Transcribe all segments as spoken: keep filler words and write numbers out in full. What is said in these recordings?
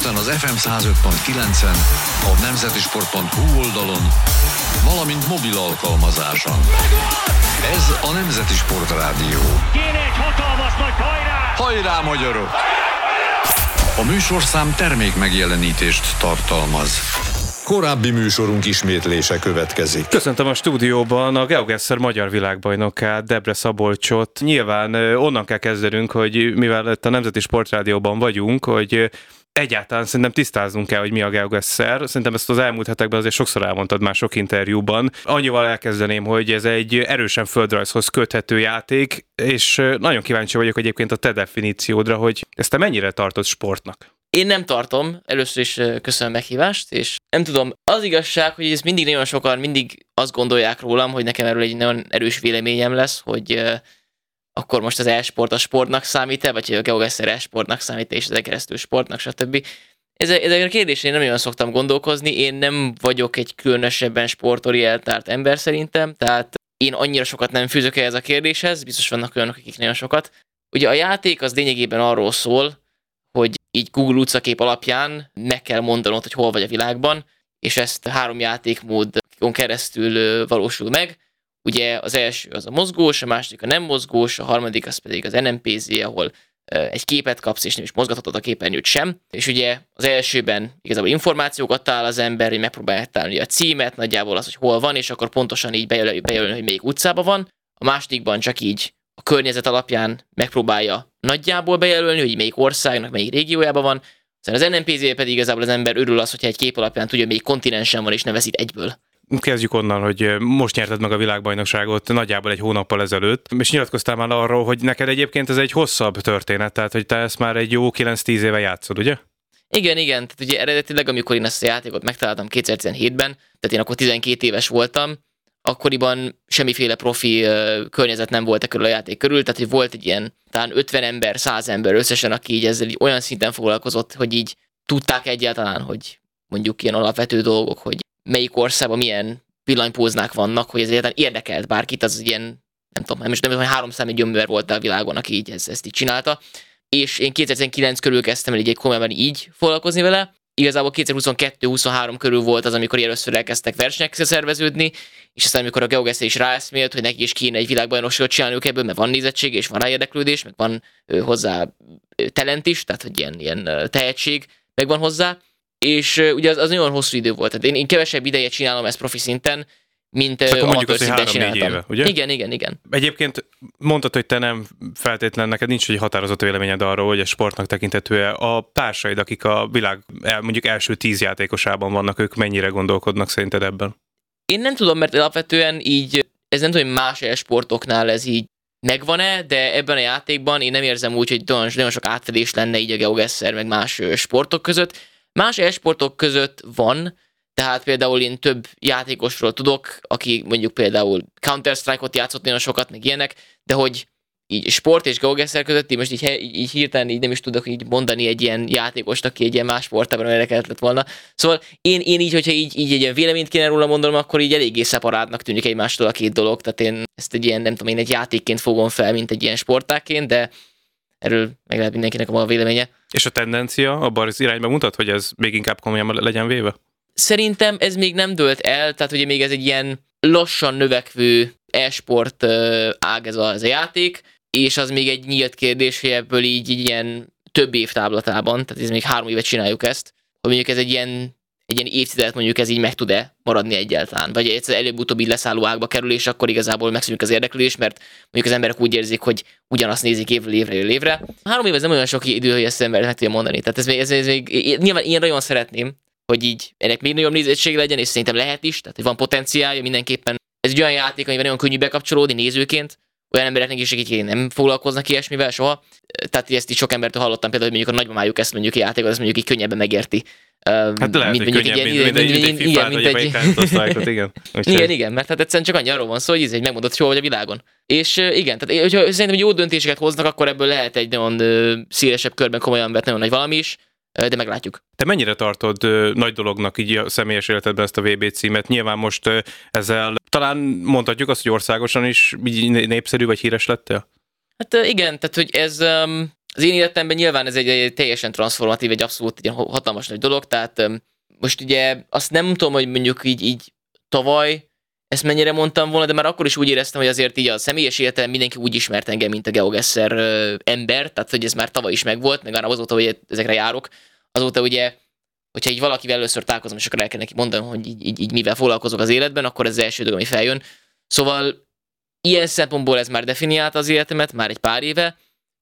Budapesten az ef em száz öt pont kilencen, a nemzetisport pont hu oldalon, valamint mobil alkalmazáson. Ez a Nemzeti Sport Rádió. Kéne egy hatalmas nagy hajrá! Hajrá, magyarok! A műsorszám termék megjelenítést tartalmaz. Korábbi műsorunk ismétlése következik. Köszöntöm a stúdióban a GeoGuessr magyar világbajnokát, Debre Szabolcsot. Nyilván onnan kell kezdenünk, hogy mivel itt a Nemzeti Sportrádióban vagyunk, hogy egyáltalán szerintem tisztáznunk kell, hogy mi a GeoGuessr. Szerintem ezt az elmúlt hetekben azért sokszor elmondtad már sok interjúban. Annyival elkezdeném, hogy ez egy erősen földrajzhoz köthető játék, és nagyon kíváncsi vagyok egyébként a te definíciódra, hogy ezt te mennyire tartod sportnak? Én nem tartom, először is köszönöm a meghívást, és nem tudom, az igazság, hogy ez mindig nagyon sokan mindig azt gondolják rólam, hogy nekem erről egy nagyon erős véleményem lesz, hogy uh, akkor most az e-sport a sportnak számít-e, vagy hogy a GeoGuessr e-sportnak számít-e, és ezen keresztül sportnak, stb. Ezekre a kérdésre én nem nagyon szoktam gondolkozni, én nem vagyok egy különösebben sportorientált ember szerintem, tehát én annyira sokat nem fűzök ehhez a kérdéshez, biztos vannak olyanok, akik nagyon sokat. Ugye a játék az lényegében arról szól, hogy így Google utcakép alapján meg kell mondanod, hogy hol vagy a világban, és ezt három játékmódon keresztül valósul meg. Ugye az első az a mozgós, a második a nem mozgós, a harmadik az pedig az en em pé zé, ahol egy képet kapsz, és nem is mozgathatod a képernyőt sem. És ugye az elsőben igazából információkat talál az ember, hogy megpróbálja találni a címet, nagyjából az, hogy hol van, és akkor pontosan így bejelöl, bejelöl hogy melyik utcában van. A másodikban csak így a környezet alapján megpróbálja nagyjából bejelölni, hogy melyik országnak, melyik régiójában van. Aztán az en em pé zé pedig igazából az ember örül az, hogyha egy kép alapján tudja, melyik kontinensen van, és ne veszít egyből. Kezdjük onnan, hogy most nyerted meg a világbajnokságot nagyjából egy hónappal ezelőtt, és nyilatkoztál már arról, hogy neked egyébként ez egy hosszabb történet, tehát hogy te ezt már egy jó kilenc-tíz éve játszod, ugye? Igen, igen, tehát ugye eredetileg, amikor én ezt a játékot megtaláltam kétezer-tizenhétben, tehát én akkor tizenkét éves voltam, akkoriban semmiféle profi uh, környezet nem volt e körül a játék körül, tehát hogy volt egy ilyen talán ötven ember, száz ember összesen, aki így ezzel így olyan szinten foglalkozott, hogy így tudták egyáltalán, hogy mondjuk ilyen alapvető dolgok, hogy melyik országban milyen villanypóznák vannak, hogy ez egyáltalán érdekelt bárkit, az ilyen, nem tudom, nem is nem tudom, hogy háromszáz millió ember volt a világon, aki így ezt, ezt így csinálta. És én kétezer-tizenkilenc körül kezdtem el így egy komolyan így foglalkozni vele. Igazából kétezer-huszonkettő-huszonhárom körül volt az, amikor először elkezdtek versenyekre szerveződni, és aztán amikor a GeoGuessr is ráeszmélt, hogy neki is kéne egy világbajnokságot csinálniuk ebből, mert van nézettség, és van rá érdeklődés, meg van ö, hozzá ö, talent is, tehát hogy ilyen, ilyen ö, tehetség megvan hozzá, és ö, ugye az, az nagyon hosszú idő volt. Tehát én, én kevesebb ideje csinálom ezt profi szinten, mint amatőr szinten csináltam. Éve, ugye? Igen, igen, igen. Egyébként mondtad, hogy te nem feltétlen, neked nincs egy határozott véleményed arról, hogy a sportnak tekintetően a társaid, akik a világ mondjuk első tíz játékosában vannak, ők mennyire gondolkodnak szerinted ebben? Én nem tudom, mert alapvetően így, ez nem tudom, hogy más e-sportoknál ez így megvan-e, de ebben a játékban én nem érzem úgy, hogy nagyon sok átfedés lenne így a GeoGuessr meg más sportok között. Más e-sportok között van, tehát például én több játékosról tudok, aki mondjuk például Counter-Strike-ot játszott nagyon sokat, meg ilyenek, de hogy így sport és GeoGuessr között, így most így, így hirtelen így nem is tudok így mondani egy ilyen játékost, aki egy ilyen más sportában érdekelhet lett volna. Szóval én, én így, hogyha így, így egy ilyen véleményt kéne róla mondanom, akkor így eléggé szeparátnak tűnik egymástól a két dolog, tehát én ezt egy ilyen, nem tudom, én egy játékként fogom fel, mint egy ilyen sportákként, de erről meg lehet mindenkinek a maga véleménye. És a tendencia abban az irányba mutat, hogy ez még inkább komolyan legyen véve? Szerintem ez még nem dőlt el, tehát ugye még ez egy ilyen lassan növekvő e-sport ág ez a, ez a játék, és az még egy nyílt kérdés, hogy ebből így, így ilyen több év táblatában, tehát ez még három évet csináljuk ezt, hogy mondjuk ez egy ilyen, egy ilyen évtizedet mondjuk ez így meg tud-e maradni egyáltalán, vagy egyszer előbb-utóbb így leszálló ágba kerül, és akkor igazából megszűnik az érdeklődés, mert mondjuk az emberek úgy érzik, hogy ugyanazt nézik évről évre, évre. Három év ez nem olyan sok idő, hogy ezt ember meg tudja mondani, tehát ez még, ez, ez még nyilván én nagyon szeretném, hogy így ennek még nagyobb nézettség legyen, és szerintem lehet is, tehát hogy van potenciálja mindenképpen. Ez egy olyan játék, amiben nagyon könnyű bekapcsolódni nézőként, olyan embereknek is, akik nem foglalkoznak ilyesmivel soha. Tehát ezt is sok embertől hallottam, például, hogy mondjuk a nagymamájuk ezt mondjuk a játékot, ezt mondjuk így könnyebben megérti. Hát lehet, mint, hogy könnyebb, egy, mint, mint, mint, mint egy fifát, vagy egy Counter-Strike-ot, igen. Igen, igen, mert hát egyszerűen csak annyi arról van szó, hogy ez egy megmondott, hogy hol vagy a világon. És igen, tehát hogyha szerintem, hogy jó döntéseket hoznak, akkor ebből lehet egy nagyon szélesebb körben komolyan vett nagyon nagy valami is, de meglátjuk. Te mennyire tartod ö, nagy dolognak így a személyes életedben ezt a vé bé címet? Nyilván most ö, ezzel talán mondhatjuk azt, hogy országosan is így népszerű vagy híres lettél? Hát igen, tehát hogy ez um, Az én életemben nyilván ez egy, egy teljesen transformatív, egy abszolút egy hatalmas nagy dolog, tehát most ugye azt nem tudom, hogy mondjuk így, így tavaly ezt mennyire mondtam volna, de már akkor is úgy éreztem, hogy azért így a személyes életem mindenki úgy ismert engem, mint a GeoGuessr ember, tehát hogy ez már tavaly is megvolt, meg azóta, hogy ezekre járok, azóta ugye, hogyha így valakivel először találkozom, és akkor el kell neki mondanom, hogy így, így, így mivel foglalkozok az életben, akkor ez az első dolog, ami feljön. Szóval ilyen szempontból ez már definiálta az életemet, már egy pár éve,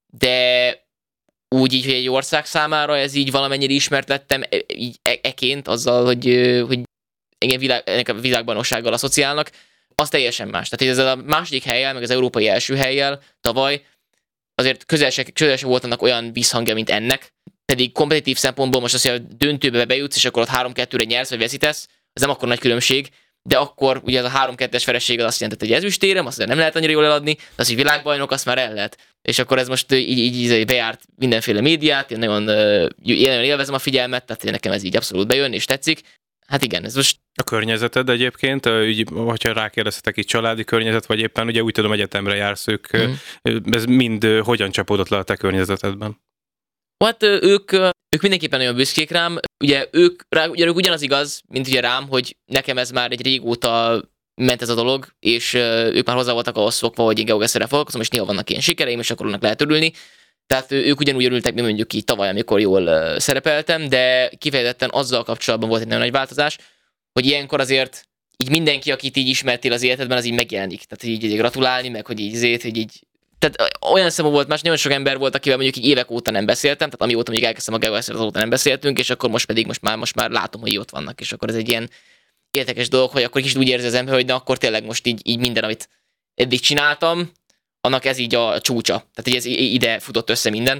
de úgy így, hogy egy ország számára ez így valamennyire ismert lettem, így eként azzal, hogy, hogy engem világ, ennek a világbajnoksággal asszociálnak, az teljesen más. Tehát ez a második hellyel, meg az európai első hellyel tavaly azért közel se, közel se volt annak olyan visszhangja, mint ennek, pedig kompetitív szempontból most azt, hogy a döntőbe bejutsz, és akkor ott három kettőre nyersz, vagy veszítesz, az nem akkor nagy különbség, de akkor ugye ez a három kettes vereség az azt jelentett, hogy ezüstérem, azt nem lehet annyira jól eladni, de az, hogy világbajnok, azt már el lehet. És akkor ez most így, így, így bejárt mindenféle médiát, én nagyon, én nagyon élvezem a figyelmet, tehát nekem ez így abszolút bejön, és tetszik. Hát igen, ez most... A környezeted egyébként, úgy, hogyha rákérdeztetek itt családi környezet, vagy éppen ugye úgy tudom, egyetemre jársz, ők, mm. ez mind hogyan csapódott le a te környezetedben? Hát ők, ők mindenképpen nagyon büszkék rám. Ugye ők, rá, ugye ők ugyanaz igaz, mint ugye rám, hogy nekem ez már egy régóta ment ez a dolog, és ők már hozzá voltak ahhoz szokva, hogy én GeoGuessrrel foglalkozom, és néha vannak ilyen sikereim, és akkor annak lehet örülni. Tehát ők ugyanúgy örültek, mint mondjuk így tavaly, amikor jól szerepeltem, de kifejezetten azzal kapcsolatban volt egy nagyon nagy változás, hogy ilyenkor azért így mindenki, akit így ismertél az életedben, az így megjelenik. Tehát így, így gratulálni, meg hogy így zét, hogy így... Tehát olyan szemben volt más, nagyon sok ember volt, akivel mondjuk így évek óta nem beszéltem, tehát amióta még elkezdtem a GeoGuessr, azóta nem beszéltünk, és akkor most pedig most már, most már látom, hogy ott vannak, és akkor ez egy ilyen érdekes dolog, hogy akkor kicsit úgy érzi az ember, hogy na akkor tényleg most így, így minden, amit eddig csináltam, annak ez így a csúcsa. Tehát hogy ez ide futott össze minden.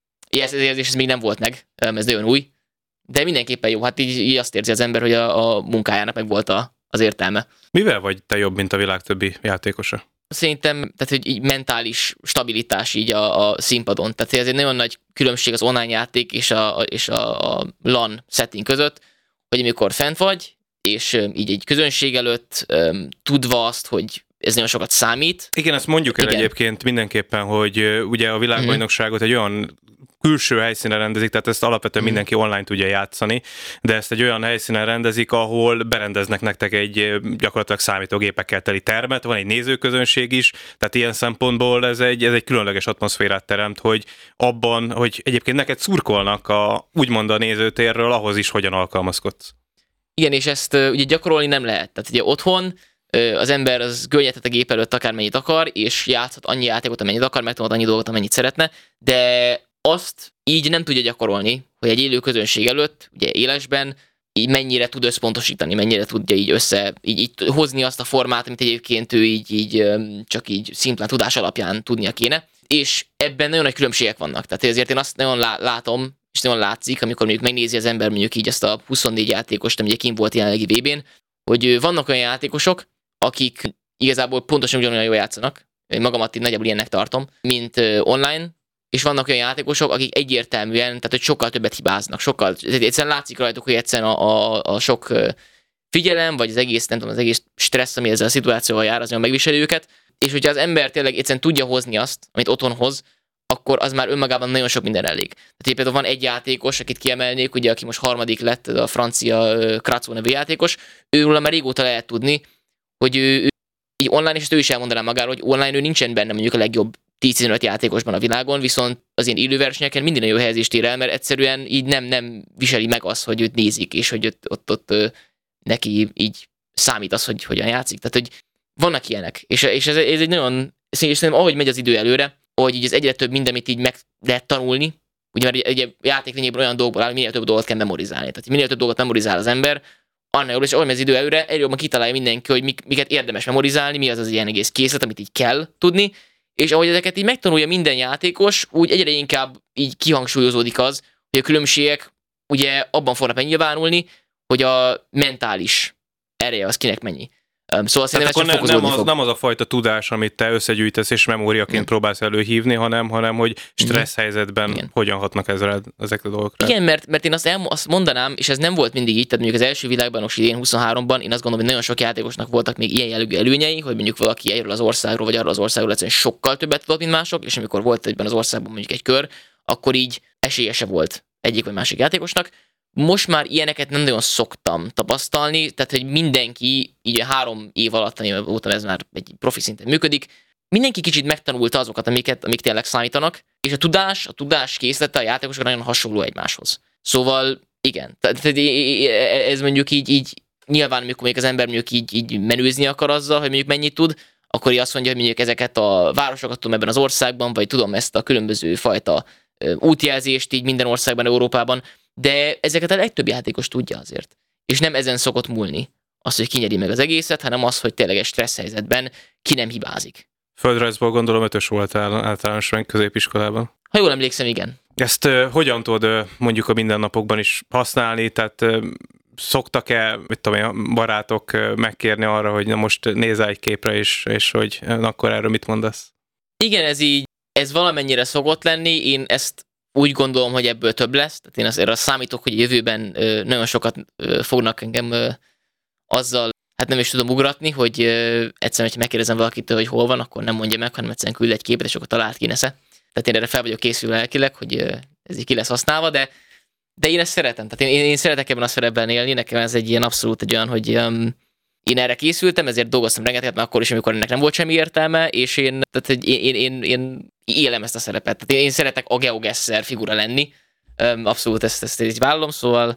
Ez érzés ez még nem volt meg, ez nagyon új, de mindenképpen jó. Hát így, így azt érzi az ember, hogy a, a munkájának meg volt a, az értelme. Mivel vagy te jobb, mint a világ többi játékosa? Szerintem, tehát hogy így mentális stabilitás így a, a színpadon. Tehát ez egy nagyon nagy különbség az online játék és a, és a, a LAN setting között, hogy amikor fent vagy, és így egy közönség előtt um, tudva azt, hogy ez nagyon sokat számít. Igen, ezt mondjuk el Igen. egyébként mindenképpen, hogy uh, ugye a világbajnokságot egy olyan külső helyszínen rendezik, tehát ezt alapvetően hmm. mindenki online tudja játszani, de ezt egy olyan helyszínen rendezik, ahol berendeznek nektek egy gyakorlatilag számítógépekkel teli termet, van egy nézőközönség is, tehát ilyen szempontból ez egy, ez egy különleges atmoszférát teremt, hogy abban, hogy egyébként neked szurkolnak a, úgymond a nézőtérről, ahhoz is hogyan alkalmazkodsz. Igen, és ezt uh, ugye gyakorolni nem lehet. Tehát ugye otthon uh, az ember az görnyedhet a gép előtt akármennyit akar, és játszhat annyi játékot, amennyit akar, megtanult annyi dolgot, amennyit szeretne, de azt így nem tudja gyakorolni, hogy egy élő közönség előtt, ugye élesben, így mennyire tud összpontosítani, mennyire tudja így össze, így, így hozni azt a formát, amit egyébként ő így, így csak így szimplán tudás alapján tudnia kéne. És ebben nagyon nagy különbségek vannak. Tehát ezért én azt nagyon látom, és nagyon látszik, amikor mondjuk megnézi az ember mondjuk így ezt a huszonnégy játékost, ami ugye kint volt jelenlegi vé bén, hogy vannak olyan játékosok, akik igazából pontosan ugyanolyan jól játszanak, én magamat így nagyjából ilyennek tartom, mint online, és vannak olyan játékosok, akik egyértelműen, tehát hogy sokkal többet hibáznak, sokkal, egyszerűen látszik rajtuk, hogy egyszerűen a, a, a sok figyelem, vagy az egész, nem tudom, az egész stressz, ami ezzel a szituációval jár, az nagyon megviseli őket, és hogyha az ember tényleg egyszerűen tudja hozni azt, amit otthon hoz, akkor az már önmagában nagyon sok minden elég. Tehát például van egy játékos, akit kiemelnék, ugye, aki most harmadik lett, a francia Kratzo nevű játékos, őről már régóta lehet tudni, hogy ő, ő így online, és ezt ő is elmondaná magáról, hogy online ő nincsen benne mondjuk a legjobb tíz-tizenöt játékosban a világon, viszont az ilyen élő versenyeken minden jó helyezést ér el, mert egyszerűen így nem, nem viseli meg azt, hogy őt nézik, és hogy ott, ott, ott neki így számít az, hogy hogyan játszik. Tehát, hogy vannak ilyenek, és, és ez, ez egy nagyon, és szerintem ahogy megy az idő előre, hogy így ez egyre több minden, amit így meg lehet tanulni, ugye mert egy, egy játék lényegében olyan dolgokból áll, minél több dolgot kell memorizálni. Tehát minél több dolgot memorizál az ember, annál jobb, és ahogy megy az idő előre, egyre jobban kitalálja mindenki, hogy mik, miket érdemes memorizálni, mi az az ilyen egész készlet, amit így kell tudni, és ahogy ezeket így megtanulja minden játékos, úgy egyre inkább így kihangsúlyozódik az, hogy a különbségek ugye abban fognak megnyilvánulni, hogy a mentális ereje az kinek mennyi. Um, szóval tehát akkor ne, nem, az, nem az a fajta tudás, amit te összegyűjtesz és memóriaként hmm. próbálsz előhívni, hanem, hanem hogy stressz helyzetben Igen. hogyan hatnak ezre, ezekre a dolgokra. Igen, mert, mert én azt, el, azt mondanám, és ez nem volt mindig így, tehát mondjuk az első világbajnokság idén huszonháromban én azt gondolom, hogy nagyon sok játékosnak voltak még ilyen jellegű előnyei, hogy mondjuk valaki erről az országról vagy arról az országról egyszerűen sokkal többet tudott, mint mások, és amikor volt egyben az országban mondjuk egy kör, akkor így esélyese volt egyik vagy másik játékosnak. Most már ilyeneket nem nagyon szoktam tapasztalni, tehát hogy mindenki így a három év alatt, amióta ez már egy profi szinten működik, mindenki kicsit megtanulta azokat, amiket, amik tényleg számítanak, és a tudás, a tudás készlete a játékosok nagyon hasonló egymáshoz. Szóval igen, tehát ez mondjuk így, így nyilván, amikor még az ember mondjuk így, így menőzni akar azzal, hogy mondjuk mennyit tud, akkor így azt mondja, hogy mondjuk ezeket a városokat tudom ebben az országban, vagy tudom ezt a különböző fajta útjelzést így minden országban, Európában, de ezeket a legtöbb játékos tudja azért. És nem ezen szokott múlni az, hogy kinyeri meg az egészet, hanem az, hogy tényleg egy stressz helyzetben ki nem hibázik. Földrajzból gondolom ötös voltál általánosan középiskolában. Ha jól emlékszem, igen. Ezt uh, hogyan tudod uh, mondjuk a mindennapokban is használni? Tehát uh, szoktak-e, mit tudom én, a barátok uh, megkérni arra, hogy na most nézz egy képre, és, és hogy uh, akkor erről mit mondasz? Igen, ez így, ez valamennyire szokott lenni. Én ezt úgy gondolom, hogy ebből több lesz. Tehát én azért számítok, hogy jövőben uh, nagyon sokat uh, fognak engem uh, azzal, hát nem is tudom ugratni, hogy uh, egyszerűen, hogyha megkérdezem valakitől, hogy hol van, akkor nem mondja meg, hanem egyszerűen küld egy képet, és akkor talált ki nesze. Tehát én erre fel vagyok készülve lelkileg, hogy uh, ez így ki lesz használva, de, de én ezt szeretem. Tehát én, én szeretek ebben a szerepben élni, nekem ez egy ilyen abszolút egy olyan, hogy um, én erre készültem, ezért dolgoztam rengeteget, mert akkor is, amikor ennek nem volt semmi értelme, és én, tehát én, én, én, én élem ezt a szerepet. Tehát én, én szeretek a GeoGuessr figura lenni, um, abszolút ezt, ezt így vállalom, szóval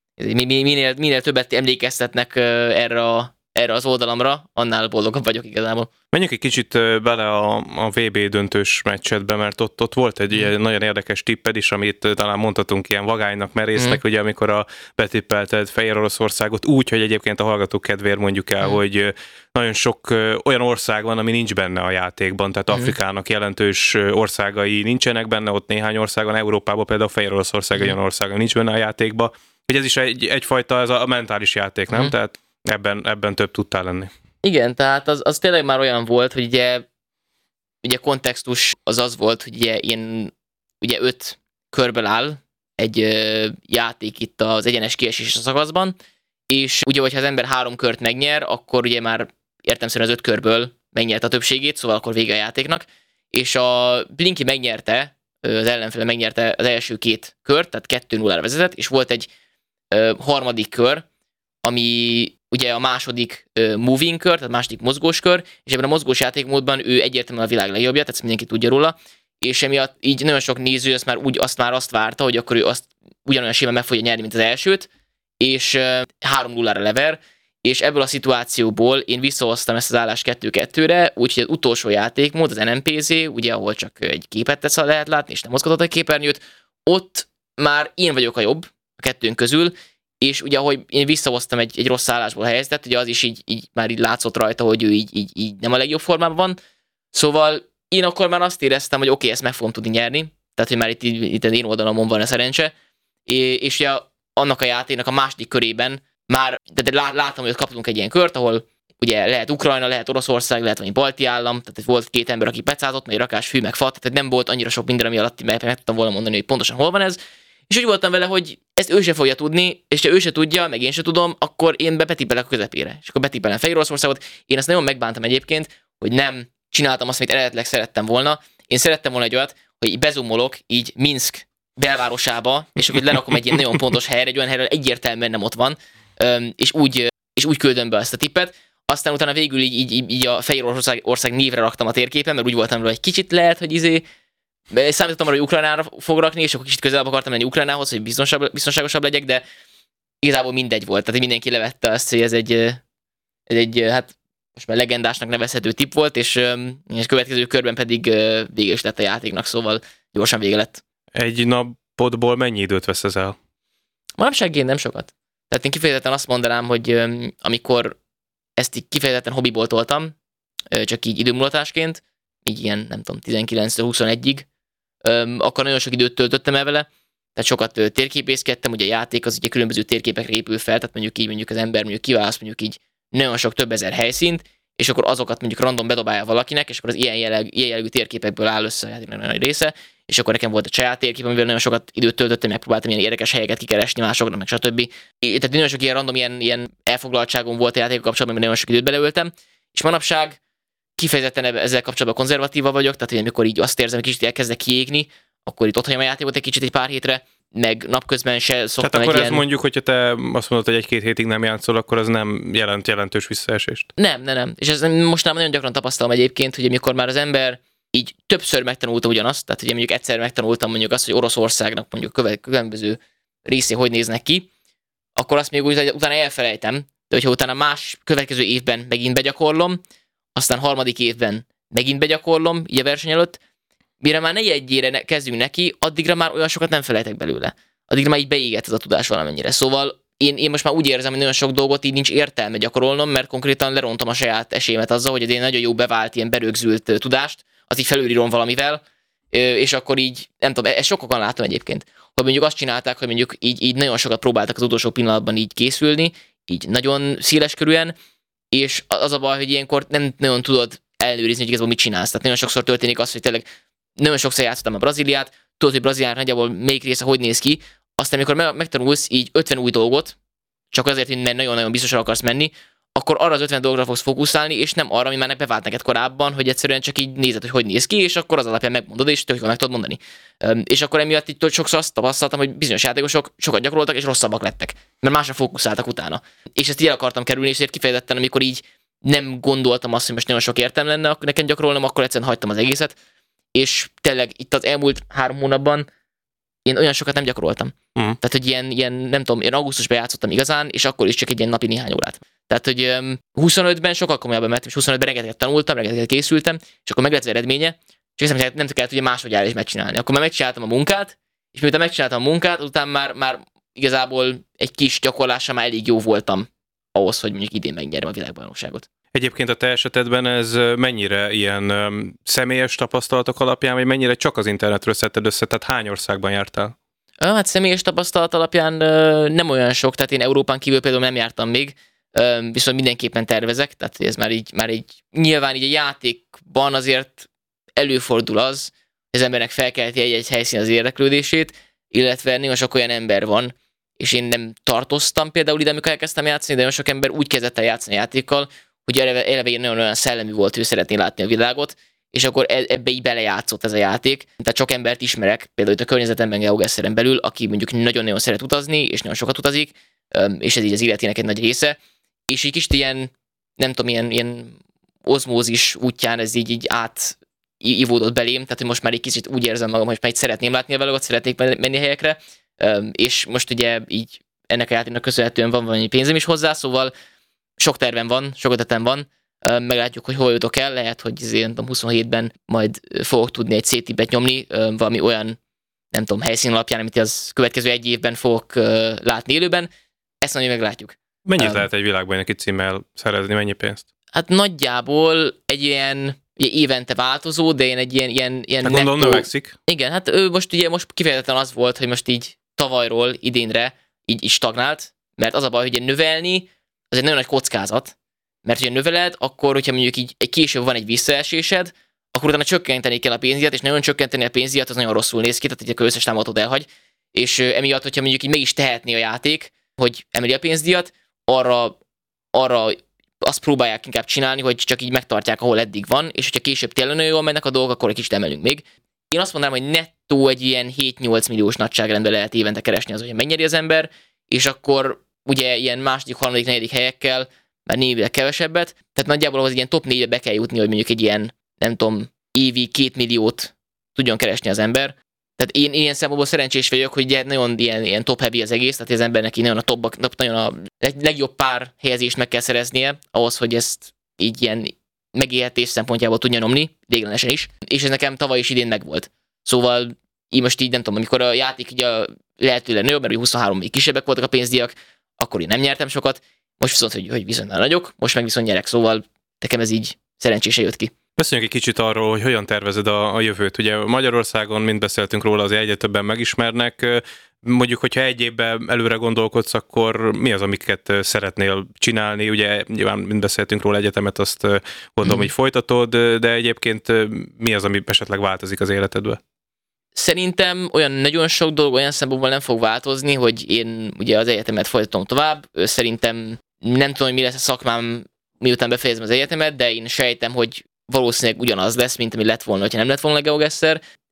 minél, minél többet emlékeztetnek uh, erre, a, erre az oldalamra, annál boldogabb vagyok igazából. Menjünk egy kicsit bele a, a vé bé döntős meccsetbe, mert ott, ott volt egy mm. nagyon érdekes tipped is, amit talán mondhatunk ilyen vagánynak, merésznek, mm. ugye amikor a betippelted Fehér Oroszországot úgy, hogy egyébként a hallgatók kedvéért mondjuk el, mm. hogy nagyon sok olyan ország van, ami nincs benne a játékban, tehát mm. Afrikának jelentős országai nincsenek benne, ott néhány országon, Európában például Fehér Oroszország mm. olyan ország, ami nincs benne a játékban. Hogy ez is egy, egyfajta ez a mentális játék, nem? Mm. Tehát ebben, ebben több tudtál lenni. Igen, tehát az, az tényleg már olyan volt, hogy ugye, ugye kontextus az az volt, hogy ugye én ugye öt körből áll egy ö, játék itt az egyenes kiesés szakaszban, és ugye, hogyha az ember három kört megnyer, akkor ugye már értelemszerűen az öt körből megnyerte a többségét, szóval akkor vége a játéknak, és a Blinky megnyerte, az ellenfele megnyerte az első két kört, tehát kettő nullára vezetett, és volt egy ö, harmadik kör, ami ugye a második uh, moving kör, tehát második mozgós kör, és ebben a mozgós játékmódban ő egyértelműen a világ legjobbja, tehát mindenki tudja róla, és emiatt így nagyon sok néző azt már, úgy, azt, már azt várta, hogy akkor ő azt ugyanolyan simán meg fogja nyerni, mint az elsőt, és uh, három nullára lever, és ebből a szituációból én visszahoztam ezt az állást kettő kettőre, úgyhogy az utolsó játékmód, az en em pé zé, ugye, ahol csak egy képet tesz, lehet látni, és nem mozgatott a képernyőt, ott már én vagyok a jobb a kettőnk közül, és ugye, ahogy én visszahoztam egy, egy rossz állásból helyeztet, ugye az is így, így már így látszott rajta, hogy ő így, így, így nem a legjobb formában van. Szóval én akkor már azt éreztem, hogy oké, okay, ezt meg fogom tudni nyerni, tehát hogy már itt, itt én oldalamon van a szerencse, és, és ugye annak a játéknak a második körében már, de láttam, hogy ott kaptunk egy ilyen kört, ahol ugye lehet Ukrajna, lehet Oroszország, lehet vagy balti állam, tehát volt két ember, aki pecázott, meg egy rakás fű, meg fa, tehát nem volt annyira sok minden, ami alatt meg, meg tudtam volna mondani, hogy pontosan hol van ez. És úgy voltam vele, hogy ezt ő se fogja tudni, és ha ő se tudja, meg én se tudom, akkor én betippelek a közepére. És akkor betippelem Fehér Oroszországot. Én azt nagyon megbántam egyébként, hogy nem csináltam azt, amit eredetileg szerettem volna. Én szerettem volna egy olyat, hogy bezumolok így Minszk belvárosába, és akkor lerakom egy ilyen nagyon pontos helyre, egy olyan helyre, egyértelműen nem ott van, és úgy, és úgy küldöm be ezt a tippet. Aztán utána végül így, így, így a Fehér Oroszország ország névre raktam a térképen, mert úgy voltam vele, hogy kicsit lehet, hogy izé számítottam arra, hogy Ukrajnára fog rakni, és akkor kicsit közelebb akartam menni Ukrajnához, hogy biztonságosabb legyek, de igazából mindegy volt. Tehát mindenki levette azt, hogy ez egy, ez egy hát most már legendásnak nevezhető tipp volt, és, és következő körben pedig vége is lett a játéknak, szóval gyorsan vége lett. Egy napodból mennyi időt vesz el? Manapság én nem sokat. Tehát én kifejezetten azt mondanám, hogy amikor ezt így kifejezetten hobbiból toltam, csak így időmulatásként, így ilyen, nem tudom, tizenkilenctől huszonegyig, akkor nagyon sok időt töltöttem el vele, tehát sokat térképészkedtem, ugye a játék az ugye különböző térképekre épül fel, tehát mondjuk így mondjuk az ember mondjuk kiválaszt mondjuk így nagyon sok több ezer helyszínt, és akkor azokat mondjuk random bedobálja valakinek, és akkor az ilyen, jelleg, ilyen jellegű térképekből áll össze a játéknak nagyon nagy része, és akkor nekem volt a saját térkép, amivel nagyon sokat időt töltöttem, megpróbáltam ilyen érdekes helyeket kikeresni másoknak, meg stb. Tehát nagyon sok ilyen random, ilyen, ilyen elfoglaltságom volt a játékkal kapcsolatban, mert nagyon sok időt beleöltem, és manapság kifejezetten ezzel kapcsolatban konzervatíva vagyok, tehát hogy amikor így azt érzem, hogy kicsit elkezdek kiégni, akkor itt ott hagyom a játékot egy kicsit egy pár hétre, meg napközben se szoktam Tehát akkor egy ez ilyen... mondjuk, hogyha te azt mondod, hogy egy-két hétig nem játszol, akkor az nem jelent jelentős visszaesést. Nem, nem, nem. És ez most már nagyon gyakran tapasztalom egyébként, hogy amikor már az ember így többször megtanulta ugyanazt, tehát ugye mondjuk egyszer megtanultam mondjuk azt, hogy Oroszországnak mondjuk különböző részé hogy néznek ki, akkor azt még úgy, utána elfelejtem, de hogyha utána más következő évben megint begyakorlom, aztán harmadik évben megint begyakorlom, így a verseny előtt, mire már negyedjére kezdünk neki, addigra már olyan sokat nem felejtek belőle. Addigra már így beégett ez a tudás valamennyire. Szóval én, én most már úgy érzem, hogy nagyon sok dolgot így nincs értelme gyakorolnom, mert konkrétan lerontom a saját esélyemet azzal, hogy egy nagyon jó bevált, ilyen berögzült tudást, az így felülírom valamivel, és akkor így, nem tudom, ezt sokakon látom egyébként, hogy mondjuk azt csinálták, hogy mondjuk így, így nagyon sokat próbáltak az utolsó pillanatban így készülni, így nagyon széleskörűen, és az a baj, hogy ilyenkor nem nagyon tudod ellenőrizni, hogy igazából mit csinálsz. Tehát nagyon sokszor történik az, hogy tényleg nagyon sokszor játszottam a Brazíliát, tudod, hogy Brazíliának nagyjából melyik része hogy néz ki, aztán amikor megtanulsz így ötven új dolgot, csak azért, mert nagyon-nagyon biztosan akarsz menni, akkor arra az ötven dolgra fogsz fókuszálni, és nem arra, ami már bevált neked korábban, hogy egyszerűen csak így nézed, hogy hogy néz ki, és akkor az alapján megmondod, és tök jól meg tudod mondani. És akkor emiatt így sokszor azt tapasztaltam, hogy bizonyos játékosok sokat gyakoroltak, és rosszabbak lettek, mert másra fókuszáltak utána. És ezt így el akartam kerülni, és ezért kifejezetten, amikor így nem gondoltam azt, hogy most nagyon sok értelme lenne, akkor nekem gyakorolnom, akkor egyszerűen hagytam az egészet, és tényleg itt az elmúlt három hónapban én olyan sokat nem gyakoroltam. Uh-huh. Tehát, hogy ilyen, ilyen, nem tudom, én augusztusban játszottam igazán, és akkor is csak egy ilyen napi néhány órát. Tehát, hogy um, huszonötben sokkal komolyabban mentem, és huszonötben rengeteget tanultam, rengeteget készültem, és akkor meg lett az eredménye, és hiszem, hogy nem kellett ugye máshogy áll is megcsinálni. Akkor már megcsináltam a munkát, és miután megcsináltam a munkát, utána már, már igazából egy kis gyakorlással már elég jó voltam ahhoz, hogy mondjuk idén megnyerjem a világbajnokságot. Egyébként a te esetedben ez mennyire ilyen um, személyes tapasztalatok alapján, vagy mennyire csak az internetről szedted össze, tehát hány országban jártál? Hát személyes tapasztalat alapján nem olyan sok, tehát én Európán kívül például nem jártam még, viszont mindenképpen tervezek, tehát ez már így, már így nyilván így a játékban azért előfordul az, hogy az embernek felkelti egy-egy helyszín az érdeklődését, illetve nagyon sok olyan ember van, és én nem tartoztam például ide, amikor elkezdtem játszani, de nagyon sok ember úgy kezdett el játszani játékkal, hogy eleve, eleve nagyon olyan szellemű volt, hogy szeretné látni a világot, és akkor ebbe így belejátszott ez a játék. Tehát sok embert ismerek, például itt a környezetemben GeoGuessr-en belül, aki mondjuk nagyon-nagyon szeret utazni, és nagyon sokat utazik, és ez így az életének egy nagy része, és egy kicsit ilyen, nem tudom, ilyen, ilyen ozmózis útján ez így, így át ivódott belém, tehát hogy most már egy kicsit úgy érzem magam, hogy már szeretném látni a világot, szeretnék menni helyekre, és most ugye így ennek a játéknak köszönhetően van valami pénzem is hozzá, szóval sok tervem van, sok ötletem van, meglátjuk, hogy hol jutok el, lehet, hogy azért, nem tudom, huszonhétben majd fogok tudni egy C-tipet nyomni, valami olyan, nem tudom, helyszín alapján, amit az következő egy évben fogok látni élőben, ezt majd meglátjuk. Mennyit um, lehet egy világbajnoki címmel szerezni, mennyi pénzt? Hát nagyjából egy ilyen ugye évente változó, de én egy ilyen, ilyen, ilyen hát gondolom nettó... növekszik. Igen, hát ő most ugye most kifejezetten az volt, hogy most így tavalyról idénre így, így stagnált, mert az a baj, hogy növelni, az egy nagyon nagy kockázat, mert hogyha növeled, akkor, hogyha mondjuk így egy később van egy visszaesésed, akkor utána csökkenteni kell a pénzdíjat, és nagyon csökkenteni a pénzdíjat, az nagyon rosszul néz ki, tehát egy összes támogatót elhagy, és emiatt, hogyha mondjuk így meg is tehetné a játék, hogy emeli a pénzdíjat, arra, arra azt próbálják inkább csinálni, hogy csak így megtartják, ahol eddig van, és hogyha később tényleg nagyon jól mennek a dolgok, akkor egy kicsit emelünk még. Én azt mondanám, hogy nettó egy ilyen hét-nyolc milliós nagyságrendben lehet évente keresni az, hogy megnyeri az ember, és akkor ugye ilyen második, harmadik, negyedik helyekkel már némileg kevesebbet, tehát nagyjából ahhoz egy ilyen top négybe be kell jutni, hogy mondjuk egy ilyen, nem tudom, évi két milliót tudjon keresni az ember. Tehát én, én ilyen szempontból szerencsés vagyok, hogy ugye nagyon ilyen, ilyen top heavy az egész, tehát az embernek így nagyon a, top, nagyon a legjobb pár helyezést meg kell szereznie, ahhoz, hogy ezt így ilyen megélhetés szempontjából tudja nyomni, véglenesen is, és ez nekem tavaly is idén megvolt. Szóval így most így nem tudom, amikor a játék ugye lehetőleg nagyobb, mert huszonhárom még kisebbek voltak a pénzdíjak, akkor én nem nyertem sokat, most viszont, hogy, hogy viszont nagyok, most meg viszont nyerek, szóval nekem ez így szerencsésen jött ki. Beszéljünk egy kicsit arról, hogy hogyan tervezed a, a jövőt. Ugye Magyarországon, mint beszéltünk róla, azért egyre többen megismernek. Mondjuk, hogyha egy évben előre gondolkodsz, akkor mi az, amiket szeretnél csinálni? Ugye nyilván, mint beszéltünk róla, egyetemet, azt gondolom, mm. hogy folytatod, de egyébként mi az, ami esetleg változik az életedben? Szerintem olyan nagyon sok dolog olyan szempontból nem fog változni, hogy én ugye az egyetemet folytatom tovább. Szerintem nem tudom, hogy mi lesz a szakmám, miután befejezem az egyetemet, de én sejtem, hogy valószínűleg ugyanaz lesz, mint ami lett volna, hogyha nem lett volna a GeoGuessr.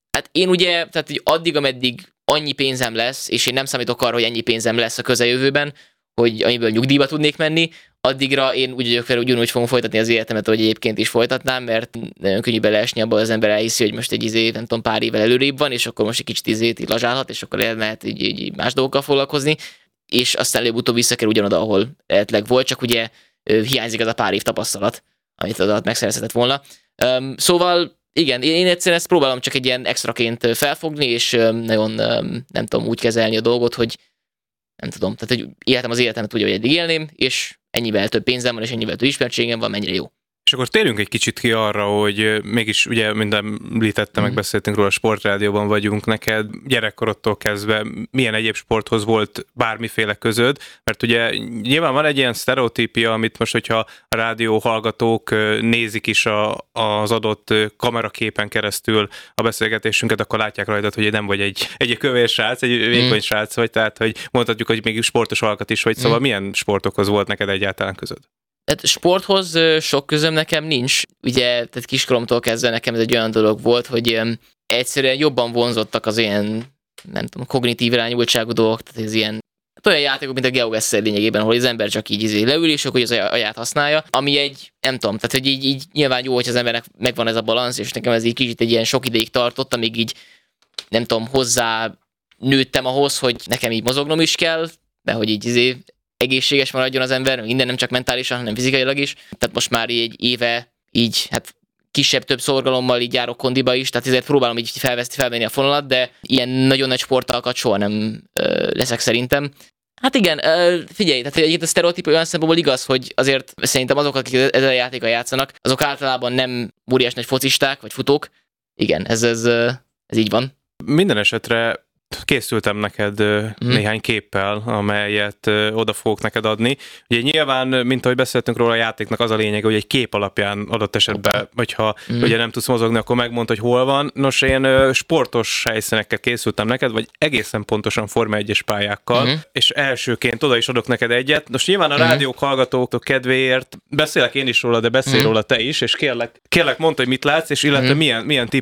Hát én ugye, tehát hogy addig, ameddig annyi pénzem lesz, és én nem számítok arra, hogy ennyi pénzem lesz a közeljövőben, hogy amiből nyugdíjba tudnék menni, addigra én úgy vagyok fel, ugyanúgy fogom folytatni az életemet, hogy egyébként is folytatnám, mert nagyon könnyű beleesni abban, az ember elhiszi, hogy most egy izé, nem tudom, pár évvel előrébb van, és akkor most egy kicsit izét így lazsálhat, és akkor elmehet így, így más dolgokkal foglalkozni, és aztán előbb-utóbb visszakerül ugyanoda, ahol eredetileg volt, csak ugye hiányzik az a pár év tapasztalat, amit oda megszerezhetett volna. Um, szóval igen, én egyszerűen ezt próbálom csak egy ilyen extraként felfogni, és nagyon nem tudom úgy kezelni a dolgot, hogy nem tudom, tehát hogy életem az életemet úgy, hogy eddig élném, és ennyivel több pénzem van, és ennyivel több ismertségem van, mennyire jó. És akkor térjünk egy kicsit ki arra, hogy mégis ugye minden említette, mm. megbeszéltünk róla, a Sportrádióban vagyunk, neked gyerekkorodtól kezdve milyen egyéb sporthoz volt bármiféle közöd, mert ugye nyilván van egy ilyen sztereotípia, amit most, hogyha a rádió hallgatók nézik is a, az adott kameraképen keresztül a beszélgetésünket, akkor látják rajtad, hogy nem vagy egy, egy kövér srác, egy vékony mm. srác vagy, tehát hogy mondhatjuk, hogy még sportos alkat is vagy, szóval mm. milyen sportokhoz volt neked egyáltalán közöd? Tehát sporthoz sok közöm nekem nincs. Ugye, tehát kiskoromtól kezdve nekem ez egy olyan dolog volt, hogy egyszerűen jobban vonzottak az ilyen, nem tudom, kognitív irányultságú dolgok, tehát ez ilyen olyan játékok, mint a GeoGuessr lényegében, ahol az ember csak így izé leül, és akkor az agyát használja, ami egy, nem tudom, tehát hogy így, így nyilván jó, hogy az embernek megvan ez a balansz, és nekem ez így kicsit egy ilyen sok ideig tartott, amíg így, nem tudom, hozzá nőttem ahhoz, hogy nekem így mozognom is kell, de hogy így izé egészséges maradjon az ember, minden nem csak mentálisan, hanem fizikailag is. Tehát most már egy éve így, hát kisebb-több szorgalommal így járok kondiba is, tehát ezért próbálom így felveszni, felvenni a fonalat, de ilyen nagyon nagy sportalkat soha nem ö, leszek szerintem. Hát igen, ö, figyelj, tehát egy a sztereotípia olyan szempontból igaz, hogy azért szerintem azok, akik ezzel a játékkal játszanak, azok általában nem óriás nagy focisták, vagy futók. Igen, ez, ez, ez így van. Minden esetre készültem neked mm. néhány képpel, amelyet oda fogok neked adni. Ugye nyilván, mint ahogy beszéltünk róla, a játéknak az a lényeg, hogy egy kép alapján adott esetben, hogyha mm. ugye nem tudsz mozogni, akkor megmondd, hogy hol van. Nos, én sportos helyszínekkel készültem neked, vagy egészen pontosan Forma egyes pályákkal, mm. és elsőként oda is adok neked egyet. Nos, nyilván a mm. rádiók hallgatók kedvéért beszélek én is róla, de beszélj mm. róla te is, és kérlek, kérlek mondd, hogy mit látsz, és illetve mm. milyen, milyen